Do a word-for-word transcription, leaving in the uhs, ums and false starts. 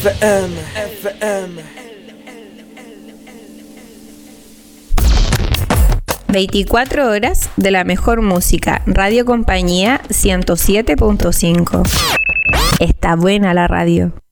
F M, F M. veinticuatro horas de la mejor música. Radio Compañía ciento siete punto cinco. Está buena la radio.